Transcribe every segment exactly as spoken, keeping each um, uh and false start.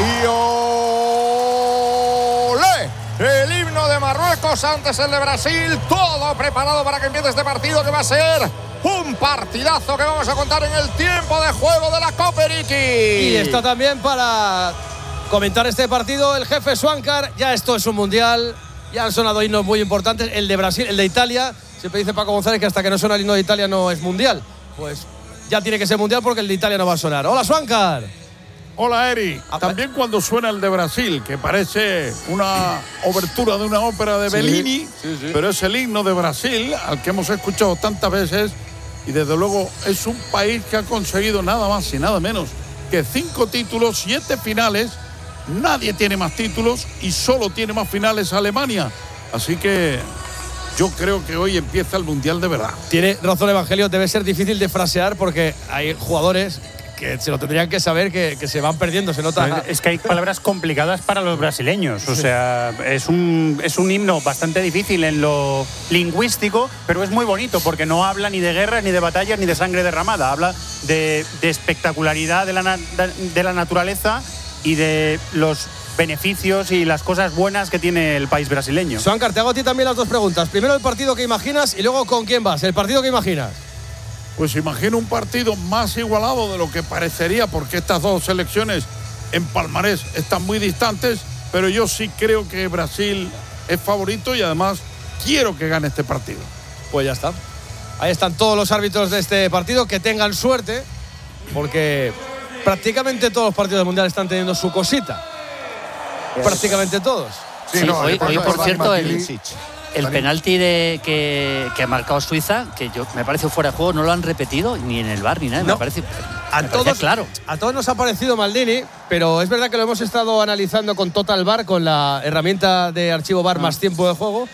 Y ¡olé! El himno de Marruecos, antes el de Brasil. Todo preparado para que empiece este partido, que va a ser un partidazo que vamos a contar en el tiempo de juego de la Copa Ricky. Y está también para comentar este partido el jefe Swankar. Ya esto es un mundial, ya han sonado himnos muy importantes. El de Brasil, el de Italia. Siempre dice Paco González que hasta que no suena el himno de Italia no es mundial. Pues ya tiene que ser mundial porque el de Italia no va a sonar. Hola, Swankar. Hola, Eri. También cuando suena el de Brasil, que parece una obertura de una ópera de Bellini, sí, sí, sí. Pero es el himno de Brasil, al que hemos escuchado tantas veces, y desde luego es un país que ha conseguido nada más y nada menos que cinco títulos, siete finales. Nadie tiene más títulos y solo tiene más finales Alemania. Así que yo creo que hoy empieza el Mundial de verdad. Tiene razón Evangelio, debe ser difícil de frasear porque hay jugadores que se lo tendrían que saber, que, que se van perdiendo, se nota. Es que hay palabras complicadas para los brasileños. O sea, es un, es un himno bastante difícil en lo lingüístico, pero es muy bonito porque no habla ni de guerras, ni de batallas, ni de sangre derramada. Habla de, de espectacularidad de la, de la naturaleza y de los beneficios y las cosas buenas que tiene el país brasileño. Swankar, te hago a ti también las dos preguntas. Primero el partido que imaginas y luego con quién vas. El partido que imaginas. Pues imagino un partido más igualado de lo que parecería, porque estas dos selecciones en palmarés están muy distantes, pero yo sí creo que Brasil es favorito y además quiero que gane este partido. Pues ya está. Ahí están todos los árbitros de este partido, que tengan suerte, porque prácticamente todos los partidos del Mundial están teniendo su cosita. Pues prácticamente todos. Sí, sí, no, hoy, hoy por cierto, el, el penalti de, que, que ha marcado Suiza, que yo me parece fuera de juego, no lo han repetido ni en el V A R ni nada. No. Me parece, a, me todos, claro. a todos nos ha parecido Maldini, pero es verdad que lo hemos estado analizando con Total V A R, con la herramienta de archivo V A R ah. más tiempo de juego.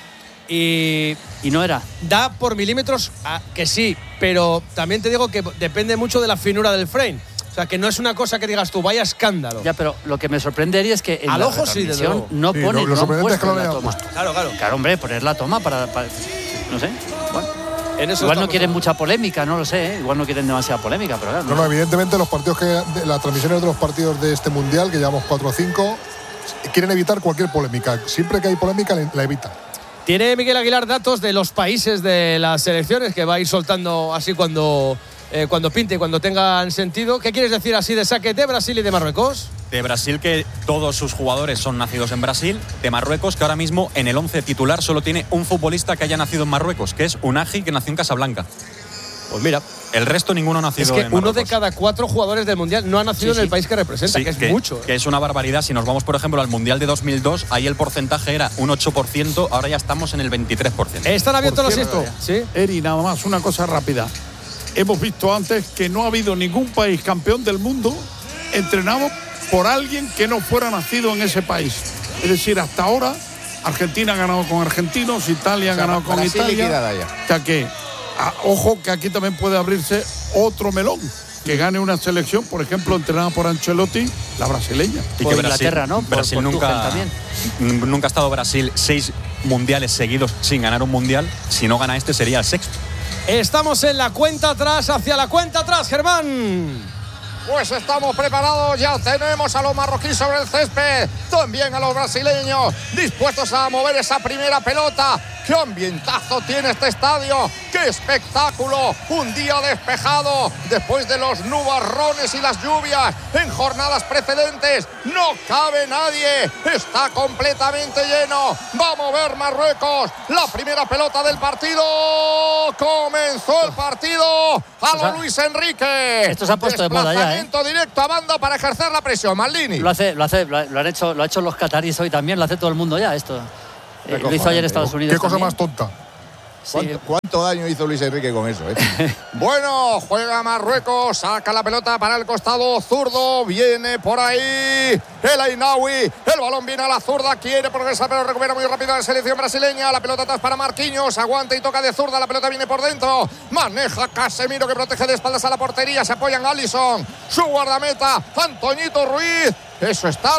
Y, y no era. Da por milímetros a, que sí, pero también te digo que depende mucho de la finura del frame. O sea, que no es una cosa que digas tú, vaya escándalo. Ya, pero lo que me sorprendería es que en Al la ojo sí, desde luego. no sí, pone, lo, lo no han puesto es que lo la toma. Claro, claro. Claro, hombre, poner la toma para, para no sé. Bueno, en eso igual no quieren hablando. mucha polémica, no lo sé, ¿eh? Igual no quieren demasiada polémica, pero claro. No, no, no evidentemente los partidos que de, las transmisiones de los partidos de este mundial, que llevamos cuatro o cinco, quieren evitar cualquier polémica. Siempre que hay polémica la evitan. Tiene Miguel Aguilar datos de los países de las selecciones que va a ir soltando así cuando Eh, cuando pinte, cuando tengan sentido. ¿Qué quieres decir así de saque de Brasil y de Marruecos? De Brasil, que todos sus jugadores son nacidos en Brasil. De Marruecos, que ahora mismo en el once titular solo tiene un futbolista que haya nacido en Marruecos, que es Unagi, que nació en Casablanca. Pues mira, el resto ninguno ha nacido es que en Marruecos. Uno de cada cuatro jugadores del Mundial no ha nacido sí, sí. en el país que representa, sí, que es que, mucho. ¿eh? Que es una barbaridad. Si nos vamos, por ejemplo, al Mundial de dos mil dos, ahí el porcentaje era un ocho por ciento, ahora ya estamos en el veintitrés por ciento. ¿Están abiertos los esto? ¿Sí? Eri, nada más una cosa rápida. Hemos visto antes que no ha habido ningún país campeón del mundo entrenado por alguien que no fuera nacido en ese país. Es decir, hasta ahora Argentina ha ganado con argentinos, Italia ha o sea, ganado con Italia. O sea que, a, ojo que aquí también puede abrirse otro melón. Que gane una selección, por ejemplo, entrenada por Ancelotti, la brasileña. Y por que Inglaterra, ¿no? Por, Brasil por nunca, también. nunca ha estado Brasil seis mundiales seguidos sin ganar un mundial. Si no gana este, sería el sexto. Estamos en la cuenta atrás, hacia la cuenta atrás, Germán. Pues estamos preparados, ya tenemos a los marroquíes sobre el césped, también a los brasileños, dispuestos a mover esa primera pelota. ¡Qué ambientazo tiene este estadio! ¡Qué espectáculo! Un día despejado después de los nubarrones y las lluvias en jornadas precedentes. ¡No cabe nadie! ¡Está completamente lleno! ¡Va a mover Marruecos! La primera pelota del partido. ¡Comenzó el partido! ¡A lo Luis Enrique! Esto se ha puesto de moda ya, ¿eh? Directo a banda para ejercer la presión. Maldini. Lo hace, lo hace, lo han hecho, lo ha hecho los cataríes hoy también, lo hace todo el mundo ya esto. Eh, lo hizo ayer en Estados Unidos. Qué cosa también. más tonta. Sí. ¿Cuánto, ¿Cuánto daño hizo Luis Enrique con eso? Eh? Bueno, juega Marruecos, saca la pelota para el costado zurdo, viene por ahí el Ainaoui, el balón viene a la zurda, quiere progresar pero recupera muy rápido la selección brasileña, la pelota atrás para Marquinhos, aguanta y toca de zurda, la pelota viene por dentro, maneja Casemiro que protege de espaldas a la portería, se apoya en Alisson, su guardameta, Antoñito Ruiz, eso está a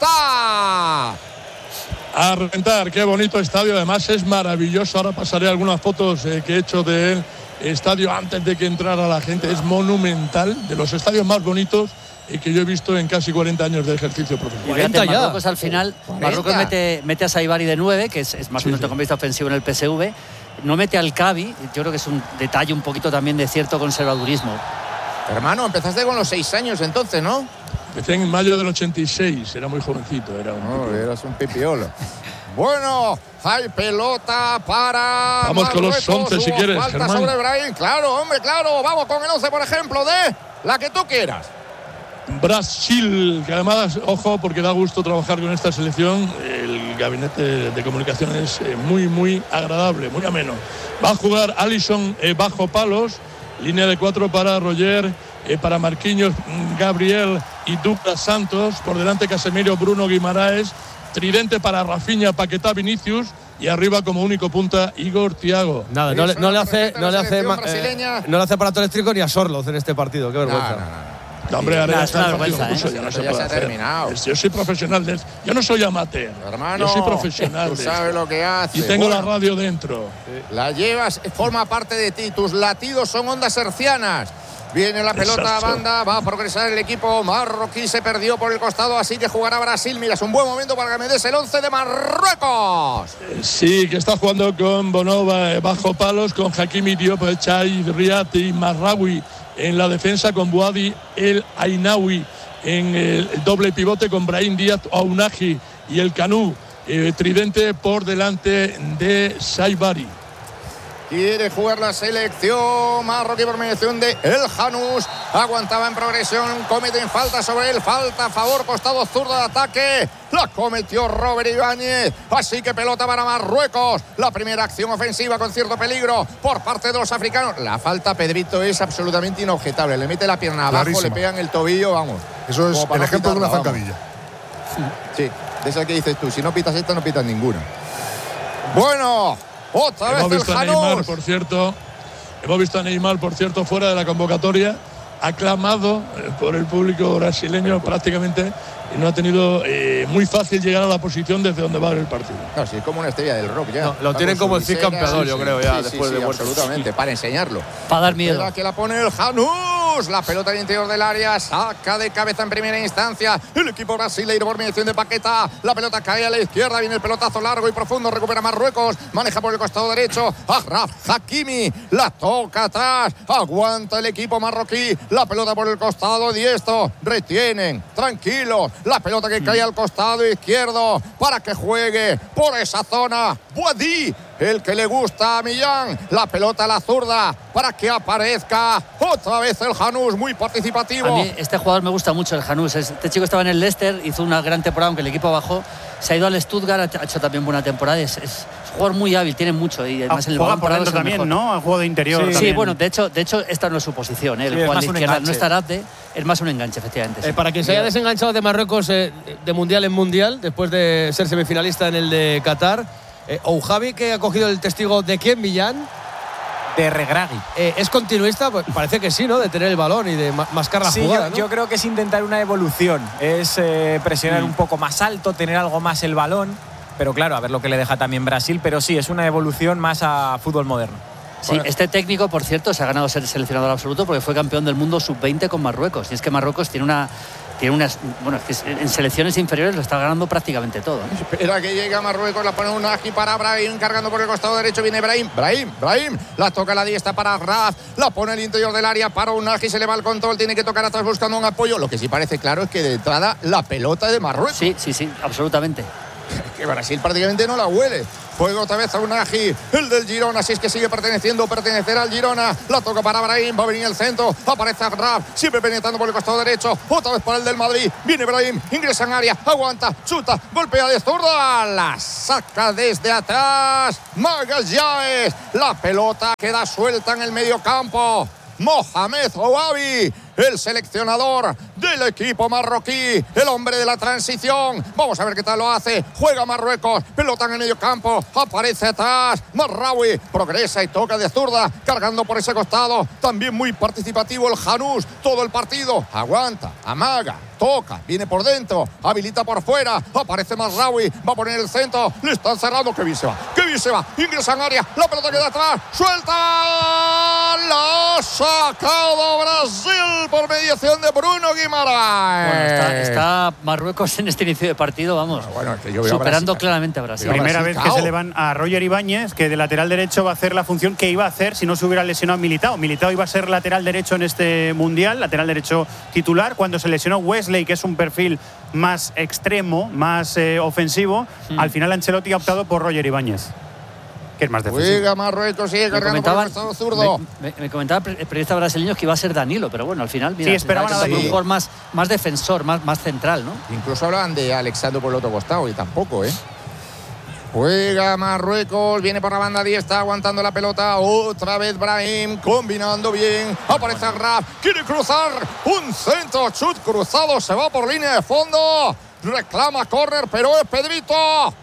reventar. A reventar, qué bonito estadio, además es maravilloso. Ahora pasaré algunas fotos eh, que he hecho del estadio antes de que entrara la gente. Es monumental, de los estadios más bonitos eh, que yo he visto en casi cuarenta años de ejercicio profesional. Fíjate, Marruecos al final, Marruecos mete, mete a Saibari de nueve, que es, es más sí, un centrocampista sí. ofensivo en el P S V. No mete al Cavi, yo creo que es un detalle un poquito también de cierto conservadurismo. Hermano, empezaste con los seis años entonces, ¿no? Empecé en mayo del ochenta y seis, era muy jovencito. Era un no, eras un pipiolo. Bueno, hay pelota para Vamos Marruecos. Con los once si quieres, falta Germán. sobre Brahim, claro, hombre, claro. Vamos con el once, por ejemplo, de la que tú quieras. Brasil, que además, ojo, porque da gusto trabajar con esta selección. El gabinete de comunicación es muy, muy agradable, muy ameno. Va a jugar Alisson eh, bajo palos, línea de cuatro para Roger, eh, para Marquinhos, Gabriel y Douglas Santos. Por delante Casemiro, Bruno Guimaraes. Tridente para Rafinha, Paquetá, Vinicius. Y arriba como único punta Igor Thiago. Nada, no, no le hace, no le hace, eh, no le hace aparato eléctrico ni a Sorloz en este partido. Qué vergüenza. No, no, no. No, hombre, ahora ya está el partido, ¿eh? ya no se, se, ya se ha hacer. terminado. Yo soy profesional de, yo no soy amateur. Hermano, yo soy profesional. Tú de sabes esto. lo que hace. Y tengo bueno, la radio dentro. La llevas, forma parte de ti. Tus latidos son ondas hercianas. Viene la pelota Exacto. a banda, va a progresar el equipo marroquí, se perdió por el costado, así que jugará Brasil. Mira, es un buen momento para que me des el once de Marruecos. Sí, que está jugando con Bonova bajo palos, con Hakimi Diop, Chai, Riati y Marraoui en la defensa, con Bouadi El Ainaoui en el doble pivote, con Brahim Díaz, Ounahi y el Canú, eh, tridente por delante de Saibari. Quiere jugar la selección marroquí por mediación de El Janús. Aguantaba en progresión. Cometen falta sobre él. Falta a favor, costado zurdo de ataque. La cometió Robert Ibáñez. Así que pelota para Marruecos. La primera acción ofensiva con cierto peligro por parte de los africanos. La falta, Pedrito, es absolutamente inobjetable. Le mete la pierna abajo, Clarísima. le pegan el tobillo, vamos. Eso es el no ejemplo de una pitarla, zancadilla. Sí, de esa que dices tú. Si no pitas esta, no pitas ninguna. Bueno, otra Hemos vez visto el a Neymar, Janús. por cierto. Hemos visto a Neymar, por cierto, fuera de la convocatoria, aclamado eh, por el público brasileño prácticamente, y no ha tenido eh, muy fácil llegar a la posición desde donde va el partido. No, sí, es como una estrella del rock ya. No, lo Va tienen con como su el Cid visera, campeador, sí, yo sí, creo, ya, sí, después sí, de sí, muertos. absolutamente, para enseñarlo. Para dar miedo. Espera que la pone el Janús. La pelota al interior del área. Saca de cabeza en primera instancia el equipo brasileño por mediación de Paquetá. La pelota cae a la izquierda. Viene el pelotazo largo y profundo. Recupera Marruecos. Maneja por el costado derecho. Achraf Hakimi. La toca atrás. Aguanta el equipo marroquí. La pelota por el costado diestro. Retienen. Tranquilos. La pelota que cae al costado izquierdo para que juegue por esa zona. Bouadi, el que le gusta a Millán. La pelota a la zurda para que aparezca otra vez el Janús, muy participativo. A mí este jugador me gusta mucho, el Janús. Este chico estaba en el Leicester, hizo una gran temporada, aunque el equipo bajó. Se ha ido al Stuttgart, ha hecho también buena temporada. Es, es un jugador muy hábil, tiene mucho. Y además Ah, en el juega balón por parado dentro es el también, mejor. ¿no? Ha jugado de interior Sí, también. sí, bueno, de hecho, de hecho, esta no es su posición. ¿eh? El Sí, es juega a más la un izquierda, enganche. no está Arate, es más un enganche, efectivamente. Eh, sí. para quien se haya desenganchado de Marruecos eh, de mundial en mundial, después de ser semifinalista en el de Qatar, eh, Oujavi, que ha cogido el testigo de quién, Millán, De Regragui. eh, ¿es continuista? Pues parece que sí, ¿no? De tener el balón y de ma- mascar la Sí, jugada, yo, ¿no? yo creo que es intentar una evolución. Es eh, presionar Mm. un poco más alto, tener algo más el balón. Pero claro, a ver lo que le deja también Brasil. Pero sí, es una evolución más a fútbol moderno. Sí, este técnico, por cierto, se ha ganado ser seleccionador absoluto porque fue campeón del mundo sub veinte con Marruecos. Y es que Marruecos tiene una. Tiene unas, bueno, es que en selecciones inferiores lo está ganando prácticamente todo. ¿eh? Espera que llega Marruecos, la pone un ají para Brahim, cargando por el costado derecho, viene Brahim, Brahim, Brahim, la toca a la diestra para Raf, la pone al interior del área para un ají, se le va el control, tiene que tocar atrás buscando un apoyo. Lo que sí parece claro es que de entrada la pelota es de Marruecos. Sí, sí, sí, absolutamente. Que Brasil prácticamente no la huele. Juega otra vez a Unagi, el del Girona, si es que sigue perteneciendo, pertenecerá al Girona. La toca para Brahim, va a venir el centro, aparece Raf, siempre penetrando por el costado derecho, otra vez para el del Madrid, viene Brahim, ingresa en área, aguanta, chuta, golpea de zurda, la saca desde atrás, Magallanes, la pelota queda suelta en el medio campo. Mohamed Ouabi, el seleccionador del equipo marroquí, el hombre de la transición. Vamos a ver qué tal lo hace. Juega Marruecos, pelota en el medio campo, aparece atrás, Marraoui progresa y toca de zurda, cargando por ese costado. También muy participativo el Janús, todo el partido. Aguanta, amaga, toca, viene por dentro, habilita por fuera, aparece Marraoui, va a poner el centro, le están cerrando. Qué bien se va, qué bien y se va. Ingresa en área. La pelota queda atrás. Suelta. La ha sacado Brasil por mediación de Bruno Guimaraes. Bueno, está, está Marruecos en este inicio de partido, vamos, bueno, que yo veo superando a Brasil, claramente a Brasil. Primera Brasil, vez que cao. se le van a Roger Ibáñez, que de lateral derecho va a hacer la función que iba a hacer si no se hubiera lesionado Militao. Militao iba a ser lateral derecho en este mundial, lateral derecho titular. Cuando se lesionó Wesley, que es un perfil más extremo, más eh, ofensivo, Hmm. al final Ancelotti ha optado por Roger Ibáñez, que es más defensivo. Juega Marruecos, sigue Me cargando por el comentaban, costado zurdo. me, me, me comentaba el periodista brasileño que iba a ser Danilo, pero bueno, al final, mira, Sí, esperaban que a es un Danilo. jugador más, más defensor, más, más central, ¿no? Incluso hablaban de Alexandro por el otro costado y tampoco, ¿eh? Juega Marruecos, viene por la banda diestra, aguantando la pelota. Otra vez Brahim, combinando bien. Aparece Raf, quiere cruzar. Un centro, chut cruzado, se va por línea de fondo. Reclama córner, pero es Pedrito.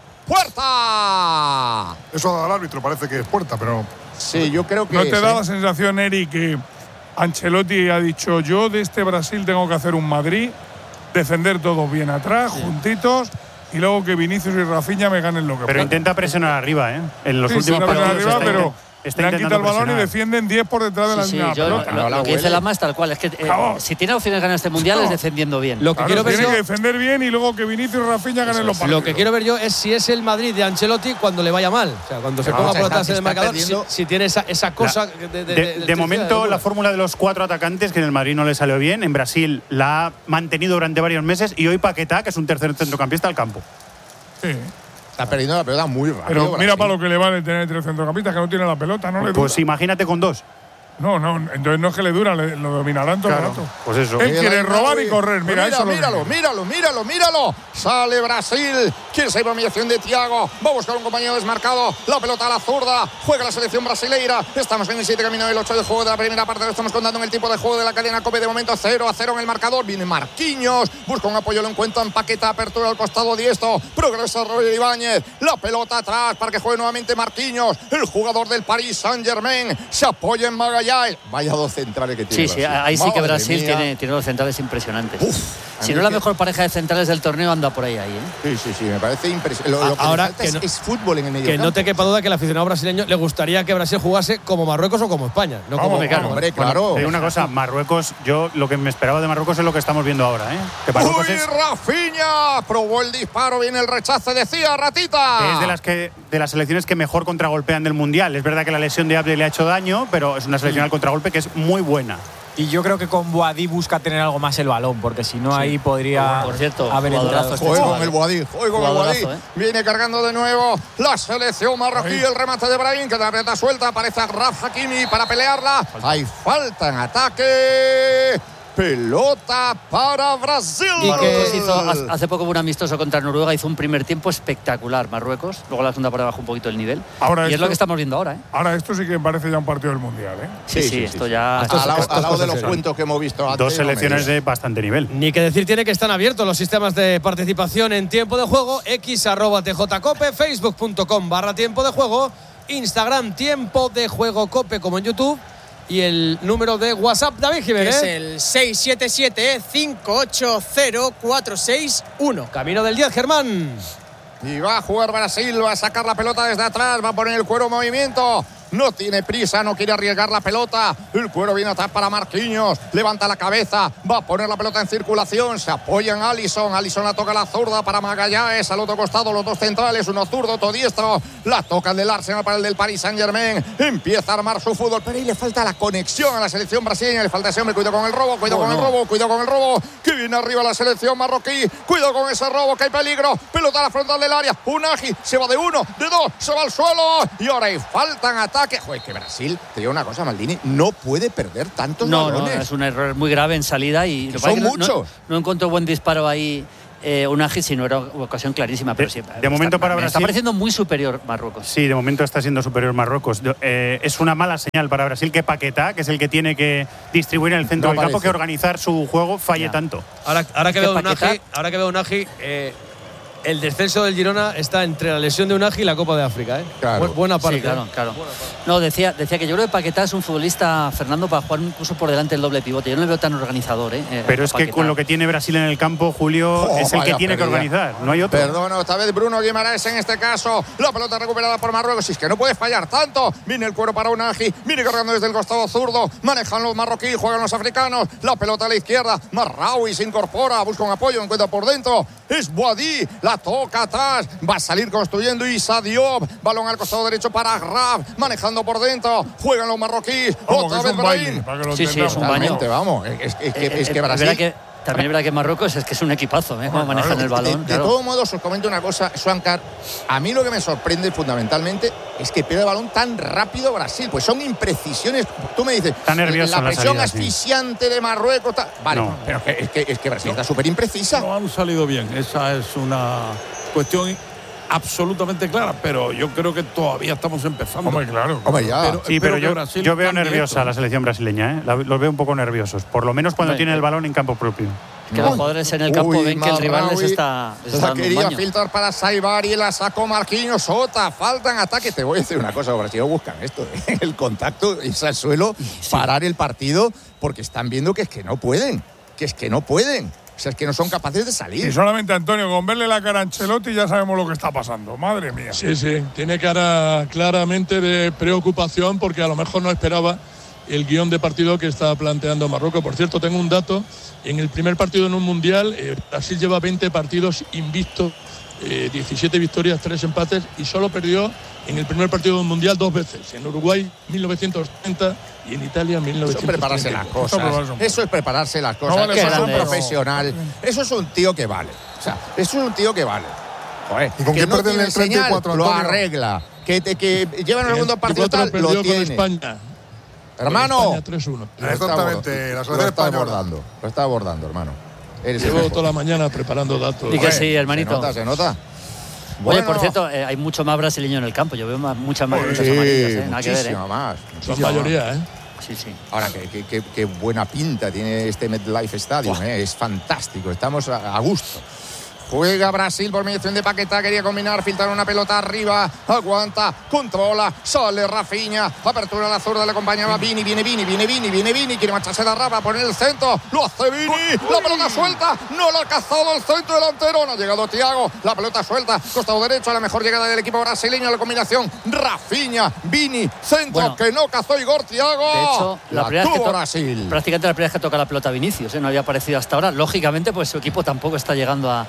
¡Puerta! Eso ha dado al árbitro, parece que es puerta, pero. Sí, yo creo que ¿No es, te da ¿eh? la sensación, Eri, que Ancelotti ha dicho yo de este Brasil tengo que hacer un Madrid, defender todos bien atrás, juntitos, y luego que Vinicius y Rafinha me ganen lo que Pero puedan? intenta presionar arriba, ¿eh? En los Sí, últimos sí, no, partidos arriba, está, pero intent- está le han quitado intentando el balón y presionar. defienden diez por detrás de la Sí, sí, línea de yo, la pelota. lo, lo que dice Lama es tal cual, es que eh, Claro. si tiene opciones de ganar este mundial No. es defendiendo bien. Lo que Claro, quiero ver tiene yo, que defender bien y luego que Vinicius y Rafinha ganen los partidos. lo que quiero ver yo es si es el Madrid de Ancelotti cuando le vaya mal. O sea, cuando se No, ponga o sea, por detrás está- en el está marcador, si, perdiendo. si tiene esa, esa cosa de, de, De, de- de de- momento, de- la fórmula de los cuatro atacantes, que en el Madrid no le salió bien, en Brasil la ha mantenido durante varios meses y hoy Paquetá, que es un tercer centrocampista al campo. Sí. Está perdiendo la pelota muy rápido. Pero mira Brasil. para lo que le vale tener tres centrocampistas, que no tiene la pelota, no le dura. Pues imagínate con dos. No, no, entonces no es que le dura, le- lo dominarán todo Claro, el rato. pues eso. Él quiere robar y correr, mira, mira, eso lo míralo, tiene. míralo, míralo, míralo. Sale Brasil. Quiere salir por mediación de Thiago. Va a buscar un compañero desmarcado. La pelota a la zurda. Juega la selección brasileira. Estamos en el siete camino del ocho de juego de la primera parte. Lo estamos contando en el tipo de juego de la cadena COPE. De momento cero a cero en el marcador. Viene Marquinhos. Busca un apoyo, lo encuentra en Paqueta. Apertura al costado diestro. Progresa Roger Ibáñez. La pelota atrás para que juegue nuevamente Marquinhos. El jugador del Paris Saint-Germain. Se apoya en Magallanes. Vaya dos centrales que tiene Sí, sí, Brasil. ahí sí que Madre Brasil mía. tiene, tiene los centrales impresionantes. Uf, a si mí no la que- mejor pareja de centrales del torneo, anda por ahí, ahí, ¿eh? Sí, sí, sí, me parece impresionante. Lo, lo que Ahora le falta que es, no- es fútbol en el medio que no campo. te quepa duda que al aficionado brasileño le gustaría que Brasil jugase como Marruecos o como España. No como Vamos, claro, Hombre, claro. Te digo una cosa, Marruecos, yo lo que me esperaba de Marruecos es lo que estamos viendo ahora, ¿eh? Que Marruecos ¡Uy, es, Rafinha! Probó el disparo, viene el rechace, decía Ratita. que es de las que de las selecciones que mejor contragolpean del mundial. Es verdad que la lesión de Abde le ha hecho daño, pero es una selección al contragolpe que es muy buena. Y yo creo que con Boadí busca tener algo más el balón, porque si no ahí podría Por cierto, haber jugadorazo entrado. este Juego chaval. con el Boadí, juego con el Boadí. Jugadorazo, ¿eh? Viene cargando de nuevo la selección marroquí. El remate de Brahim, que la pelota suelta. Aparece a Raf Hakimi para pelearla. Hay falta en ataque. Pelota para Brasil. Y Marruecos hizo, hace- hace poco un amistoso contra Noruega, hizo un primer tiempo espectacular Marruecos, luego la segunda por debajo un poquito el nivel. Ahora y es esto- lo que estamos viendo ahora, ¿eh? Ahora esto sí que parece ya un partido del Mundial, ¿eh? Sí, sí, esto ya… Al lado, estas al lado de cosas los sí. cuentos que hemos visto antes. Dos no me selecciones digas. de bastante nivel. Ni que decir tiene que están abiertos los sistemas de participación en tiempo de juego. X arroba tjcope, facebook punto com barra tiempo de juego, Instagram tiempo de juego cope como en YouTube y el número de WhatsApp, David que Jiménez. es el seis siete siete, cinco ocho cero, cuatro seis uno. Camino del diez, Germán. Y va a jugar Brasil, va a sacar la pelota desde atrás, va a poner el cuero en movimiento. No tiene prisa, no quiere arriesgar la pelota. El cuero viene atrás para Marquinhos. Levanta la cabeza, va a poner la pelota en circulación. Se apoya en Alisson. Alisson la toca a la zurda para Magallanes. Al otro costado, los dos centrales, uno zurdo, otro diestro. La toca el del Arsenal para el del Paris Saint-Germain. Empieza a armar su fútbol, pero ahí le falta la conexión a la selección brasileña. Le falta ese hombre. Cuidado con el robo, cuidado Oh, con no. el robo, cuidado con el robo. Que viene arriba la selección marroquí. Cuidado con ese robo, que hay peligro. Pelota a la frontal del área. Unagi se va de uno, de dos, se va al suelo. Y ahora hay falta en ataque. Joder, que Brasil, te digo una cosa, Maldini, no puede perder tantos No, no, balones. es un error muy grave en salida y lo que Son pasa es que no- muchos. No, no encontró buen disparo ahí eh, Unagi, sino era una ocasión clarísima. Pero De- sí, de momento para me está Brasil- pareciendo muy superior Marruecos. Sí, de momento está siendo superior Marruecos. De- eh, es una mala señal para Brasil que Paquetá, que es el que tiene que distribuir en el centro No del campo, aparece. que organizar su juego, falle Ya. tanto. Ahora, ahora que Es que veo un Paquetá- Aji, ahora que veo un Aji, eh, el descenso del Girona está entre la lesión de Unai y la Copa de África, ¿eh? Claro. Bu- buena parte. Sí, claro, claro. No, decía, decía que yo creo que Paquetá es un futbolista, Fernando, para jugar incluso por delante del doble pivote. Yo no le veo tan organizador, ¿eh? Pero es que Paquetá. con lo que tiene Brasil en el campo, Julio, Oh, es el que vaya tiene que pérdida. organizar, no hay otro. Perdón, esta vez Bruno Guimaraes en este caso. La pelota recuperada por Marruecos. Y es que no puede fallar tanto. Viene el cuero para Unai. Viene cargando desde el costado zurdo. Manejan los marroquíes, juegan los africanos. La pelota a la izquierda. Marraoui se incorpora, busca un apoyo, encuentra por dentro. Es Boadí, la toca atrás. Va a salir construyendo Issa Diop. Balón al costado derecho para Graf. Manejando por dentro. Juegan los marroquíes. Vamos, Otra que vez es un baile, Brahim. para que lo Sí, sí, es un entendamos. baño. Totalmente, vamos. Es, es- es que, es Eh, que eh, Brasil. verdad que, también es verdad que Marruecos es que es un equipazo, ¿eh? Cómo manejan el De, balón. de claro. todos modos, os comento una cosa, Swankar. A mí lo que me sorprende fundamentalmente es que pierde el balón tan rápido Brasil. Pues son imprecisiones. Tú me dices, Está nervioso la en la presión salida, sí. asfixiante de Marruecos. ta- Vale, No. pero es que, es que, es que Brasil está súper imprecisa. No han salido bien. Esa es una cuestión absolutamente clara, pero yo creo que todavía estamos empezando. Hombre, claro. Hombre, ya. Pero- Sí, espero pero que yo, Brasil yo veo cambie nerviosa esto. a la selección brasileña, ¿eh? La- los veo un poco nerviosos, por lo menos cuando Hombre, tienen el balón en campo propio. Que los jugadores en el campo Uy, ven que el rival les Marraoui está, les está la dando un quería baño. filtrar para Saibari, la sacó Marquinhos, Sota, faltan ataques. Te voy a decir una cosa, Brasil buscan esto, ¿eh? El contacto, irse al suelo, parar el partido, porque están viendo que es que no pueden, que es que no pueden. O sea, es que no son capaces de salir. Y solamente, Antonio, con verle la cara a Ancelotti ya sabemos lo que está pasando. Madre mía. Sí, sí, tiene cara claramente de preocupación porque a lo mejor no esperaba el guión de partido que está planteando Marruecos. Por cierto, tengo un dato, en el primer partido en un mundial, eh, Brasil lleva veinte partidos invictos, eh, diecisiete victorias, tres empates y solo perdió en el primer partido de un mundial dos veces, en Uruguay mil novecientos treinta y en Italia mil Eso es novecientos treinta. prepararse las cosas. Eso es prepararse las cosas. No vale Eso es un grande. profesional. Eso es un tío que vale. O sea, eso es un tío que vale. Joder, ¿Y con que qué no pierden tiene el treinta y señal, cuatro, lo Antonio? arregla. Que, te, que llevan el segundo partido tal, perdió lo con tiene. España. Hermano, España tres uno. lo está Exactamente, abordando. la Lo selección está española. abordando. Lo está abordando, hermano. Eres el Llevo mejor. toda la mañana preparando datos. Y que Joder, sí, hermanito. Se nota, se nota. Oye, Bueno, por cierto, eh, hay mucho más brasileño en el campo. Yo veo más, muchas más sí, luchas amarillas, ¿eh? Nada que ver, ¿eh? muchísima más. Son muchísima más. mayoría, ¿eh? Sí, sí. Ahora, qué, qué- qué- qué buena pinta tiene este MetLife Stadium, eh, es fantástico, estamos a, a gusto. Juega Brasil por mediación de Paquetá, quería combinar, filtrar una pelota arriba, aguanta, controla, sale Rafinha, apertura a la zurda, le acompañaba Vini, viene Vini, viene Vini, viene Vini, quiere marcharse de Raba, poner el centro, lo hace Vini, la pelota suelta, no la ha cazado el centro delantero, no ha llegado Thiago, la pelota suelta, costado derecho, la mejor llegada del equipo brasileño, la combinación, Rafinha, Vini, centro, Bueno, que no cazó Igor Thiago. De hecho, la, la primera vez que tuvo to- Brasil. prácticamente la primera vez que toca la pelota Vinicius, ¿eh? No había aparecido hasta ahora. Lógicamente, pues su equipo tampoco está llegando a,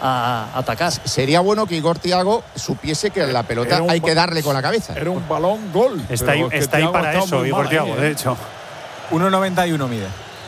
a atacar. Sería bueno que Igor Thiago supiese que la pelota Era un hay ba- que darle con la cabeza. Era un balón gol. Está ahí, pero que está ahí Thiago para ha estado eso, muy Igor mal Thiago, ahí, de ¿eh? hecho. uno noventa y uno mide.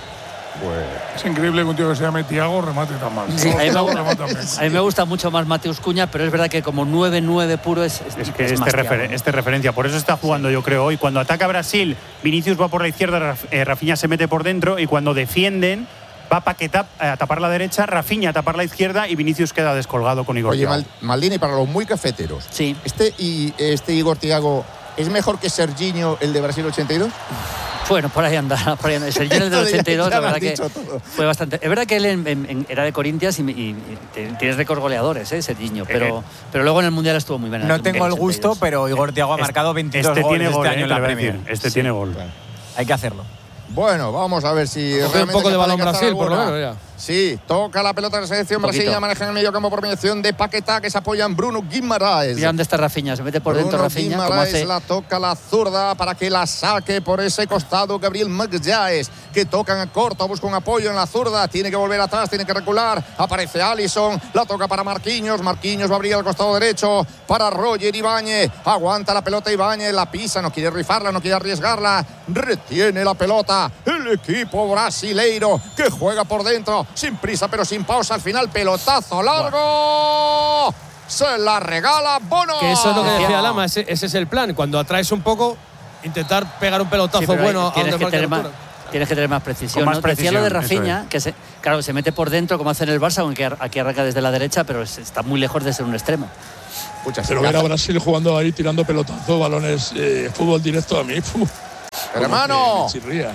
Es increíble que un tío que se llame Thiago remate tan mal. Sí, a, mí me, Thiago gusta- remata bien. a mí me gusta mucho más Mateus Cuña, pero es verdad que como nueve nueve puro es, es, Es que es este, más refer- Thiago. este referencia, por eso está jugando yo creo hoy. Cuando ataca Brasil, Vinicius va por la izquierda, Raf- eh, Rafinha se mete por dentro y cuando defienden va Paquetá a tapar la derecha, Rafinha a tapar la izquierda y Vinicius queda descolgado con Igor Oye, Thiago. Mal- Maldini, para los muy cafeteros, Sí. este, y, este Igor Thiago es mejor que Serginho, el de Brasil ochenta y dos. Bueno, por ahí anda. Por ahí anda. Sergio en el del Esto ya- ochenta y dos, ya la lo has verdad que dicho todo. fue bastante. Es verdad que él en- en- en- era de Corinthians y, y- y te- tienes récord goleadores, ¿eh? Serginho, pero, pero luego en el Mundial estuvo muy bien. en No el tengo el ochenta y dos. gusto, pero Igor Thiago ha marcado veintidós Este goles tiene gol, este año eh, en la te voy a Premier. decir. Este tiene gol. Hay que hacerlo. Bueno, vamos a ver si Coge un realmente poco de capaz balón cazar Brasil, por lo alguna. menos, ya. Sí, toca la pelota de la selección Un poquito. brasileña, maneja en el medio campo por mediación de Paquetá, que se apoya en Bruno Guimaraes. Mira dónde está Rafinha, se mete por Bruno dentro Rafinha, como Guimaraes hace. la toca la zurda para que la saque por ese costado Gabriel Magalhães, que tocan a corto, busca un apoyo en la zurda, tiene que volver atrás, tiene que recular, aparece Alisson, la toca para Marquinhos, Marquinhos va a abrir al costado derecho para Roger Ibáñez, aguanta la pelota Ibáñez, la pisa, no quiere rifarla, no quiere arriesgarla, retiene la pelota el equipo brasileiro que juega por dentro, sin prisa pero sin pausa, al final pelotazo largo, se la regala Bono. Que eso es lo que Decía- decía Lama, ese, ese es el plan. Cuando atraes un poco, intentar pegar un pelotazo Sí, pero ahí bueno a tienes, donde que marque tener la más, altura. tienes que tener más precisión. Con más ¿no? Decía lo de precisión, Rafinha, eso que se, claro, se mete por dentro como hace en el Barça, aunque ar- aquí arranca desde la derecha, pero es- está muy lejos de ser un extremo. Escucha, Pero si ver a hace- Brasil jugando ahí, tirando pelotazos, balones, eh, fútbol directo a mí. ¡fu! Hermano. Como que me chirría, ¿no?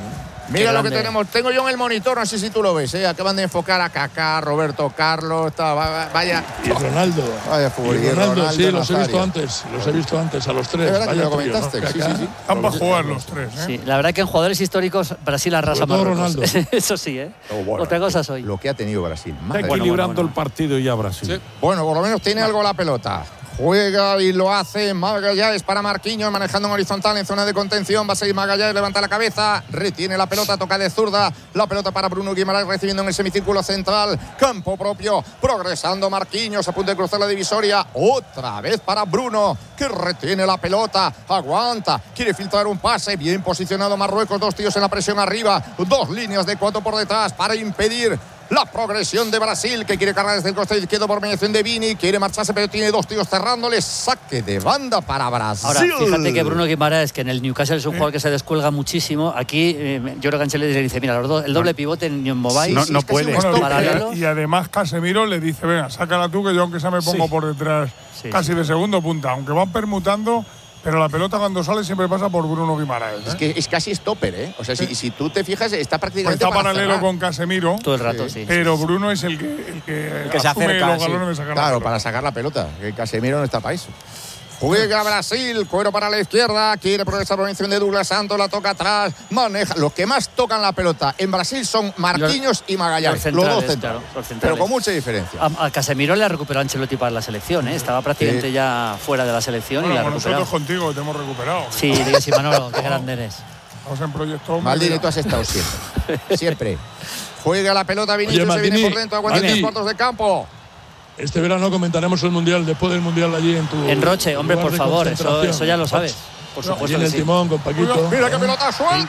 Mira lo que tenemos. Tengo yo en el monitor, no sé si tú lo ves, ¿eh? Acaban de enfocar a Kaká, Roberto Carlos, está, vaya. Y Ronaldo. Vaya fútbol. Y Ronaldo, Ronaldo, sí, los he visto antes. Los he visto antes, a los tres. Es verdad vaya que lo trío, comentaste. ¿no? Sí, sí, sí. Están para jugar los tres, ¿eh? Sí, la verdad que en jugadores históricos Brasil arrasa más. Ronaldo. Eso sí, ¿eh? Oh, bueno, Otra cosa soy. Lo que ha tenido Brasil. Está Madre equilibrando bueno, bueno, bueno. el partido ya Brasil. Sí. Bueno, por lo menos tiene algo la pelota. Juega y lo hace Magallanes para Marquinhos, manejando en horizontal en zona de contención. Va a seguir Magallanes, levanta la cabeza, retiene la pelota, toca de zurda. La pelota para Bruno Guimaraes, recibiendo en el semicírculo central. Campo propio, progresando Marquinhos, a punto de cruzar la divisoria. Otra vez para Bruno, que retiene la pelota, aguanta, quiere filtrar un pase. Bien posicionado Marruecos, dos tíos en la presión arriba, dos líneas de cuatro por detrás para impedir la progresión de Brasil, que quiere cargar desde el costado izquierdo por mediación de Vini, quiere marcharse pero tiene dos tíos cerrándole, saque de banda para Brasil. Ahora, fíjate que Bruno Guimaraes, que en el Newcastle es un jugador que se descuelga muchísimo, aquí eh, yo creo que Ancelotti le dice, mira, los dos, el doble pivote en Newell Mobile, Sí, no, sí, no es casi puede. un Bueno, paralelo. y, y además Casemiro le dice, venga, sácala tú que yo aunque sea me pongo Sí. por detrás Sí, casi sí. de segundo punta. Aunque van permutando, pero la pelota cuando sale siempre pasa por Bruno Guimaraes. ¿eh? Es que es casi stopper, ¿eh? O sea, si, si tú te fijas, está Pues prácticamente está para paralelo cerrar. con Casemiro, todo el rato, sí. pero Bruno es el que, el que, El que se asume acerca, los sí. galones de sacar la Claro, pelota. para sacar la pelota, que Casemiro no está para eso. Juega Brasil, cuero para la izquierda, quiere progresar por mención de Douglas Santos, la toca atrás, maneja. Los que más tocan la pelota en Brasil son Marquinhos y Magallanes, los los, centrales, dos centrales, claro, los centrales. pero con mucha diferencia. A, a Casemiro le ha recuperado Ancelotti para la selección, ¿eh? Estaba prácticamente Sí. ya fuera de la selección Bueno, y la ha con nosotros recuperado. contigo te hemos recuperado. Sí, digo, sí, Manolo, qué grande eres. Estamos en proyecto. Maldini, tú has estado siempre, siempre. Juega la pelota Vinicius, Oye, se viene Maldini, por dentro, aguanta Maldini. tres cuartos de campo. Este verano comentaremos el Mundial, después del Mundial allí en tu En Roche, hombre, lugar por de favor, eso, concentración. eso ya lo sabes. Por Allí supuesto en que el sí. timón con Paquito. Mira qué pelota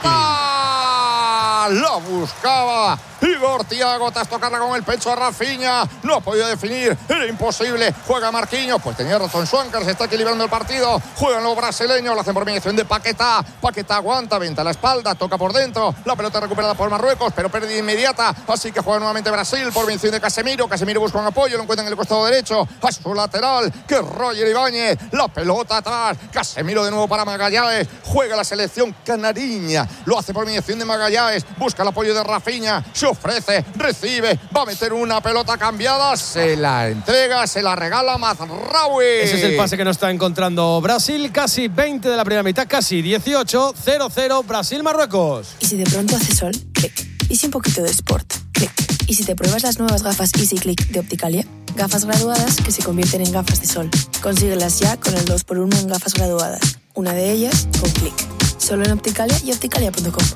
suelta. La buscaba Igor Thiago tras tocarla con el pecho a Rafinha. No ha podido definir, era imposible. Juega Marquinhos, pues tenía razón Schwankar, se está equilibrando el partido. Juegan los brasileños, lo hacen por mediación de Paquetá. Paquetá aguanta, venta la espalda, toca por dentro. La pelota recuperada por Marruecos, pero pérdida inmediata. Así que juega nuevamente Brasil por mediación de Casemiro. Casemiro busca un apoyo, lo encuentra en el costado derecho. A su lateral, que Roger Ibáñez. La pelota atrás. Casemiro de nuevo para Magallanes. Juega la selección canariña. Lo hace por mediación de Magallanes. Busca el apoyo de Rafinha. Se ofrece, recibe. Va a meter una pelota cambiada. Se la entrega, se la regala Mazraoui. Ese es el pase que no está encontrando Brasil. Casi veinte de la primera mitad, casi dieciocho. cero cero Brasil-Marruecos. ¿Y si de pronto hace sol? Clic. ¿Y si un poquito de sport? Clic. ¿Y si te pruebas las nuevas gafas Easy Click de Opticalia? Gafas graduadas que se convierten en gafas de sol. Consíguelas ya con el dos por uno en gafas graduadas. Una de ellas con Clic. Solo en Opticalia y opticalia punto com.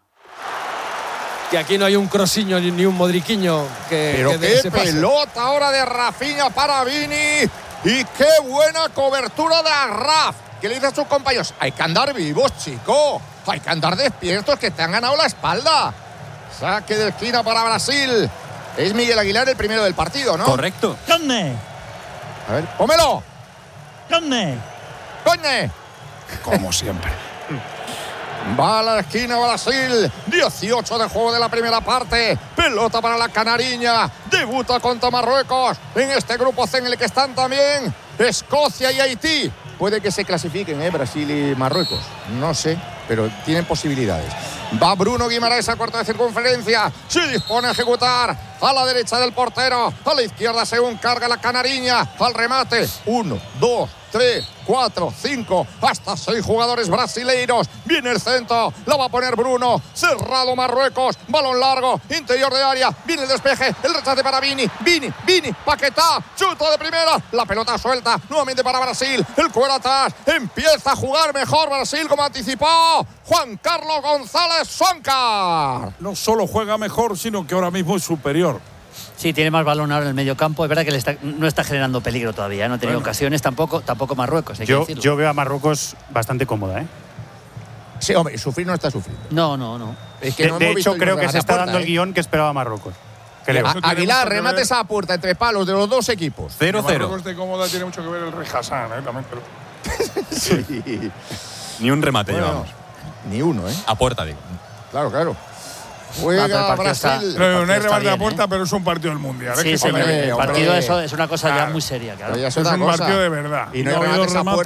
Y aquí no hay un crosiño ni un modriquiño que. Pero que dé qué ese pase. pelota ahora de Rafinha para Vini. Y qué buena cobertura de Arraf. ¿Qué le dice a sus compañeros? Hay que andar vivos, chico. Hay que andar despiertos, que te han ganado la espalda. Saque de esquina para Brasil. Es Miguel Aguilar el primero del partido, ¿no? Correcto. ¿Dónde? A ver, pómelo. ¿Dónde? ¡Coñe! Como siempre. Va a la esquina Brasil. dieciocho de juego de la primera parte. Pelota para la canariña. Debuta contra Marruecos. En este grupo C en el que están también Escocia y Haití. Puede que se clasifiquen, ¿eh? Brasil y Marruecos. No sé, pero tienen posibilidades. Va Bruno Guimaraes a cuarto de circunferencia. Se dispone a ejecutar. A la derecha del portero. A la izquierda según carga la canariña. Al remate. Uno, dos, tres, cuatro, cinco, hasta seis jugadores brasileiros. Viene el centro, la va a poner Bruno. Cerrado Marruecos, balón largo, interior de área. Viene el despeje, el rechace para Vini. Vini, Vini, Paquetá, chuto de primera. La pelota suelta, nuevamente para Brasil. El cuero atrás, empieza a jugar mejor Brasil como anticipó Juan Carlos González Schwankar. No solo juega mejor, sino que ahora mismo es superior. Sí, tiene más balón ahora en el medio campo. Es verdad que le está, no está generando peligro todavía. No ha tenido Bueno. ocasiones tampoco, tampoco Marruecos. Hay que Yo, decirlo. yo veo a Marruecos bastante cómoda, ¿eh? Sí, hombre, sufrir no está sufriendo. No, no, no. Es que De, no de hemos visto hecho, creo el que se está puerta, dando ¿eh? el guión que esperaba Marruecos. Creo. A- Eso tiene Aguilar, mucho que remate ver. esa puerta entre palos de los dos equipos. cero cero. Marruecos de cómoda tiene mucho que ver el Rey Hassan, ¿eh? También, pero Sí. Ni un remate Bueno, llevamos. ni uno, ¿eh? A puerta, digo. Claro, claro. Ah, pero el Juega partido está- Brasil. Pero no hay partido está remate a bien, puerta, ¿eh? pero es un partido del Mundial. Es Sí, que sí, se hombre, le ve. el hombre. partido eso es una cosa ya Claro. muy seria, claro. Pero ya es Es otra un cosa. partido de verdad. Y no, No ha hay habido remate a remate. puerta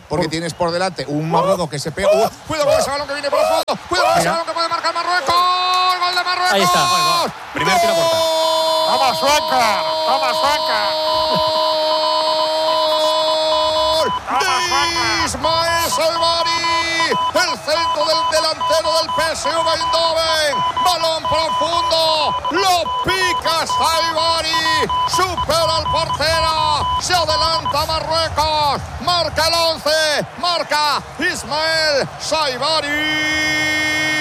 porque por... tienes por delante un Marruecos que se pega. Uh, cuidado con ese balón que viene por el fondo. Cuidado con ese balón que puede marcar Marruecos. ¡Gol de Marruecos! Ahí está. Primer tiro corta. ¡Toma, Suancar! ¡Toma, Suancar! Ismael Saibari, el centro del delantero del P S V Eindhoven, balón profundo, lo pica Saibari, supera al portero, se adelanta Marruecos, marca el once, marca Ismael Saibari.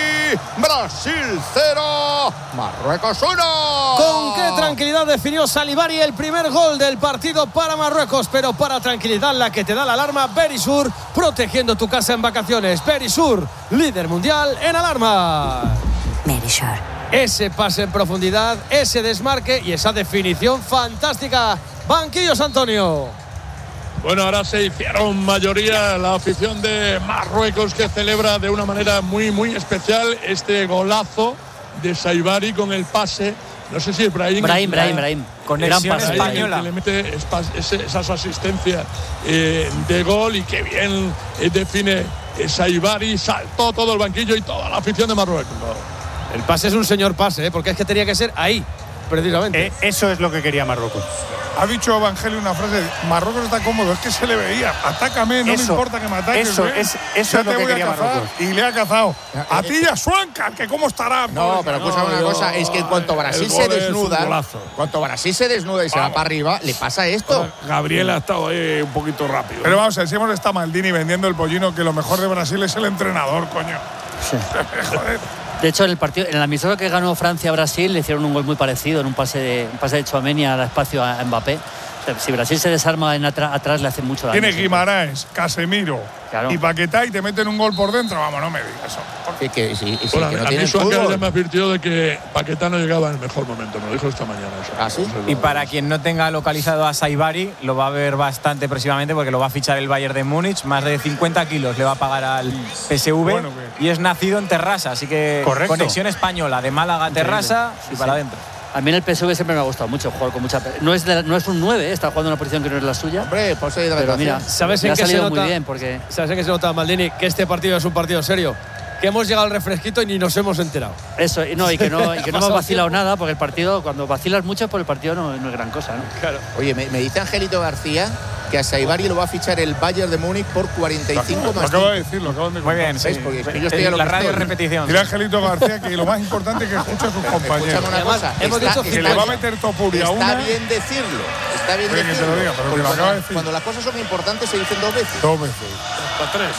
Brasil cero, Marruecos uno. Con qué tranquilidad definió Saibari el primer gol del partido para Marruecos, pero para tranquilidad la que te da la alarma Berisur, protegiendo tu casa en vacaciones. Berisur, líder mundial en alarma. Berisur. Ese pase en profundidad, ese desmarque y esa definición fantástica. Banquillos, Antonio. Bueno, ahora se hicieron mayoría la afición de Marruecos, que celebra de una manera muy, muy especial este golazo de Saibari con el pase. No sé si es Brahim. Brahim, Brahim, Brahim. Conexión española. Que le mete esas asistencias eh, de gol y que bien eh, define eh, Saibari. Saltó todo el banquillo y toda la afición de Marruecos. El pase es un señor pase, ¿eh? Porque es que tenía que ser ahí, precisamente. Eh, eso es lo que quería Marruecos. Ha dicho Evangelio una frase: Marruecos está cómodo, es que se le veía. Atácame, no eso, me importa que me ataques. Eso, ¿eh? es, eso es lo que quería Marruecos. Y le ha cazado. A ti y a Suancar, que cómo estará. No, pero escucha no, una yo, cosa, es que en cuanto Brasil se desnuda, cuanto Brasil se desnuda y vamos. se va para arriba, le pasa esto. Gabriel ha estado ahí un poquito rápido. Pero vamos a ver, si hemos estado Maldini vendiendo el pollino, que lo mejor de Brasil es el entrenador, coño. Sí. Joder. De hecho, en el partido, en la amistoso que ganó Francia-Brasil, le hicieron un gol muy parecido en un pase de, un pase de Tchouaméni al espacio a Mbappé. Si Brasil se desarma en atra, atrás, le hace mucho daño. Tiene Guimaraes, Casemiro claro. y Paquetá y te meten un gol por dentro. Vamos, no me digas eso. Sí, que, sí, sí, bueno, que no a mí Suancar ya me advirtió de que Paquetá no llegaba en el mejor momento. Me lo dijo esta mañana. Eso. ¿Ah, sí? Y para quien no tenga localizado a Saibari, lo va a ver bastante próximamente porque lo va a fichar el Bayern de Múnich. Más de cincuenta kilos le va a pagar al P S V. Bueno, y es nacido en Terrassa, así que correcto. Conexión española de Málaga a Terrassa y sí, para sí. adentro. A mí en el P S V siempre me ha gustado mucho jugar con mucha. No es, de, no es un nueve, ¿eh? Está jugando en una posición que no es la suya. Hombre, por ser pero mira, ¿sabes en qué qué se nota? Muy bien porque... ¿Sabes en qué se nota, Maldini? Que este partido es un partido serio. Que hemos llegado al refresquito y ni nos hemos enterado. Eso, no, y que no, y que no hemos vacilado nada, porque el partido, cuando vacilas mucho, pues el partido no, no es gran cosa, ¿no? Claro. Oye, me, me dice Angelito García que a Saibari lo va a fichar el Bayern de Múnich por cuarenta y cinco más. Lo acabo de decir, lo acaban de contar. Muy bien, sí. Porque es que yo estoy a lo la que radio estoy. repetición. Dile a Angelito García que lo más importante es que escuche a sus compañeros. Escúchame una cosa. Hemos está, dicho que le va a meter Topuria Está una. bien decirlo. Está bien Oye, que decirlo. te lo diga, pero que lo cuando, acaba de decir. cuando las cosas son importantes se dicen dos veces. Dos veces. Hasta tres.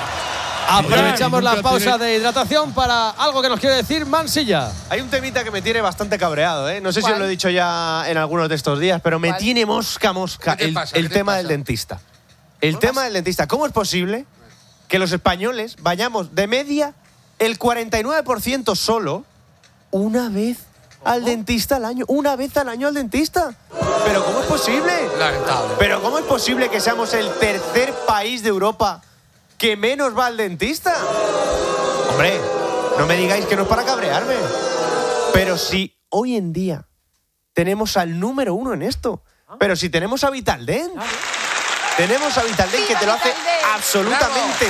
Aprovechamos la pausa de hidratación para algo que nos quiere decir Mansilla. Hay un temita que me tiene bastante cabreado, ¿eh? No sé ¿Cuál? si os lo he dicho ya en algunos de estos días, pero me ¿Cuál? tiene mosca mosca el, el tema pasa? del dentista. El tema del dentista. ¿Cómo es posible que los españoles vayamos de media el cuarenta y nueve por ciento solo una vez al dentista al año? Una vez al año al dentista. ¿Pero cómo es posible? Lamentable. ¿Pero cómo es posible que seamos el tercer país de Europa que menos va al dentista? Hombre, no me digáis que no es para cabrearme. Pero si hoy en día tenemos al número uno en esto, pero si tenemos a Vitaldent, tenemos a Vitaldent que te lo hace absolutamente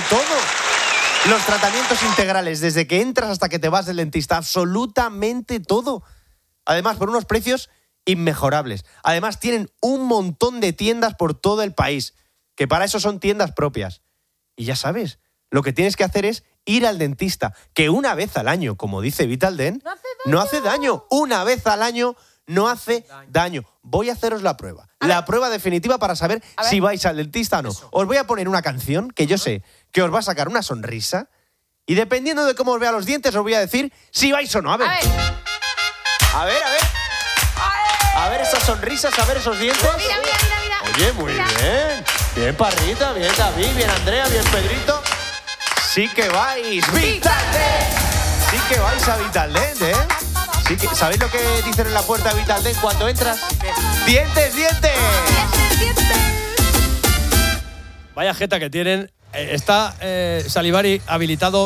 todo. Los tratamientos integrales, desde que entras hasta que te vas del dentista, absolutamente todo. Además, por unos precios inmejorables. Además, tienen un montón de tiendas por todo el país, que para eso son tiendas propias. Y ya sabes, lo que tienes que hacer es ir al dentista, que una vez al año, como dice Vitaldent, no hace daño. No hace daño. Una vez al año no hace daño. Voy a haceros la prueba. La prueba definitiva para saber si vais al dentista o no. Eso. Os voy a poner una canción que yo sé que os va a sacar una sonrisa y dependiendo de cómo os vea los dientes os voy a decir si vais o no. A ver. A ver, a ver. A ver, a ver esas sonrisas, a ver esos dientes. Mira, mira, mira, mira. Oye, muy mira. bien. Bien Parrita, bien David, bien Andrea, bien Pedrito. Sí que vais. ¡Vitaldent! Sí que vais a Vitaldent, ¿eh? Sí que, ¿sabéis lo que dicen en la puerta de Vitaldent cuando entras? ¡Dientes, dientes! ¡Dientes, dientes! Vaya jeta que tienen. Está eh, Saibari habilitado